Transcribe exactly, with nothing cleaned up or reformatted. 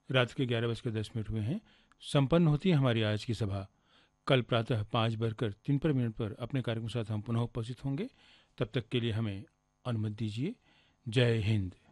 रात के ग्यारह बजकर दस मिनट हुए हैं। संपन्न होती है हमारी आज की सभा। कल प्रातः पाँच बजकर तीन पर मिनट पर अपने कार्यक्रम के साथ हम पुनः उपस्थित होंगे। तब तक के लिए हमें अनुमति दीजिए। जय हिंद।